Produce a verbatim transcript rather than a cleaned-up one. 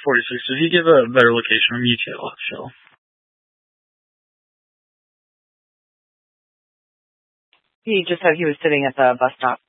forty-six. Did he give a better location on me too, so. He just said he was sitting at the bus stop.